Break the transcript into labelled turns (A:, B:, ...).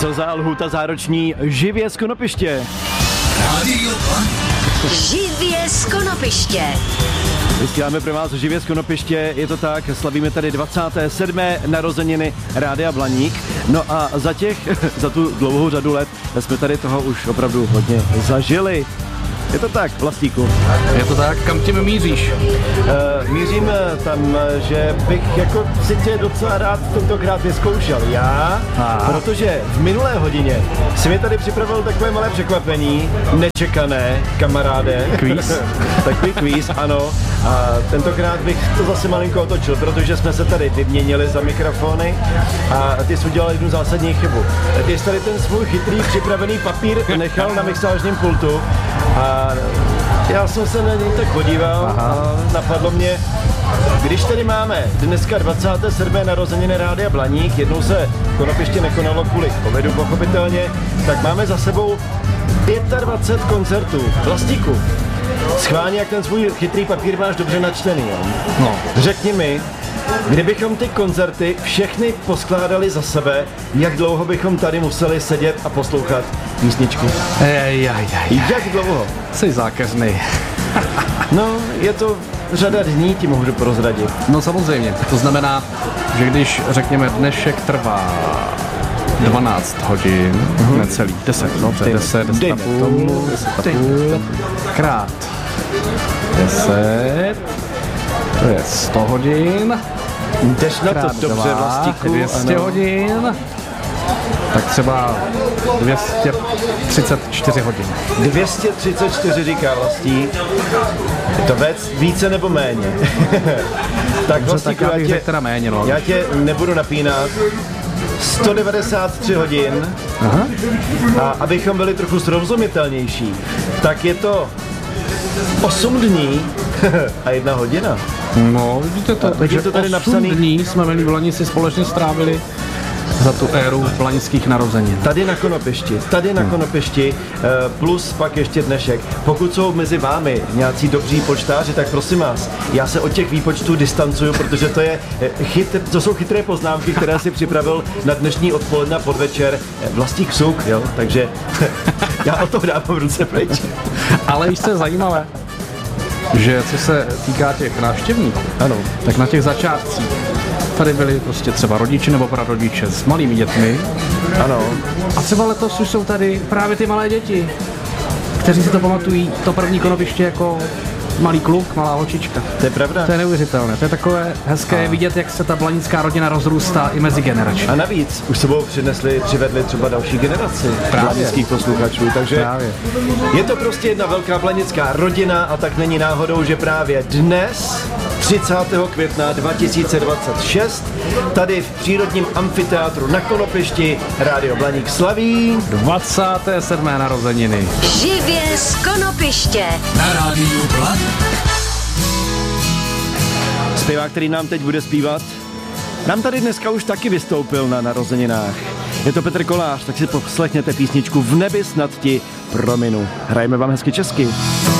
A: Co za lhůta zároční živě z Konopiště.
B: Živě z Konopiště.
A: Vysíláme pro vás živě z Konopiště, je to tak, slavíme tady 27. narozeniny Rádia Blaník. No a za tu dlouhou řadu let jsme tady toho už opravdu hodně zažili. Je to tak, Vlastíku?
C: Je to tak, kam tím míříš?
A: Mířím tam, že bych jako si tě docela rád tentokrát vyzkoušel. Protože v minulé hodině si mi tady připravil takové malé překvapení, nečekané, kamaráde.
C: Kvíz?
A: Takový kvíz, ano. A tentokrát bych to zase malinko otočil, protože jsme se tady vyměnili za mikrofony a ty jsi udělal jednu zásadní chybu. Ty jsi tady ten svůj chytrý připravený papír nechal na mixážním pultu a já jsem se na něj tak podíval a napadlo mě, když tady máme dneska 27. narozeniny Rádia Blaník, jednou se Konopiště nekonalo kvůli covidu pochopitelně, tak máme za sebou 25 koncertů. Vlastíku, schválně, jak ten svůj chytrý papír máš dobře načtený, jo?
C: No.
A: Řekni mi, kdybychom ty koncerty všechny poskládali za sebe, jak dlouho bychom tady museli sedět a poslouchat písničky? Jak dlouho?
C: Jsi zákeřnej.
A: No, je to řada dní, ti mohu prozradit.
C: No samozřejmě, to znamená, že když řekněme dnešek trvá 12 hodin, necelý, 10, dobře, 10 a půl, krát 10, to je 100 hodin,
A: jdeš na to dobře, Vlastíku.
C: 200 hodin, tak třeba 234 hodin.
A: 234 říká Vlastík. Je to více nebo méně? Tak Vlastíku, já tě nebudu napínat. 193 hodin. A abychom byli trochu srozumitelnější, tak je to 8 dní a 1 hodina.
C: No, vidíte to, takže to tady 8 dní jsme milí Blanici společně strávili za tu éru blanických narozenin.
A: Tady na Konopišti, plus pak ještě dnešek. Pokud jsou mezi vámi nějací dobří počtáři, tak prosím vás, já se od těch výpočtů distancuju, protože to jsou chytré poznámky, které si připravil na dnešní odpoledne a podvečer Vlastík Suk, jo, takže já o to dávám ruce pryč.
C: Ale víš, co je zajímavé, že co se týká těch návštěvníků, ano, tak na těch začátcích tady byli prostě třeba rodiče nebo prarodiče s malými dětmi.
A: Ano.
C: A třeba letos už jsou tady právě ty malé děti, kteří si to pamatují, to první Konopiště jako malý kluk, malá holčička.
A: To je pravda.
C: To je neuvěřitelné. To je takové hezké vidět, jak se ta blanická rodina rozrůstá i mezi generačně.
A: A navíc už sebou přivedli třeba další generaci blanických posluchačů, takže právě. Je to prostě jedna velká blanická rodina a tak není náhodou, že právě dnes 30. května 2026 tady v přírodním amfiteátru na Konopišti Rádio Blaník slaví
C: 27. narozeniny.
B: Živě z Konopiště
D: na Rádiu Blaník.
A: Zpěvák, který nám teď bude zpívat, nám tady dneska už taky vystoupil na narozeninách. Je to Petr Kolář, tak si poslechněte písničku V nebi snad ti prominu. Hrajeme vám hezky česky.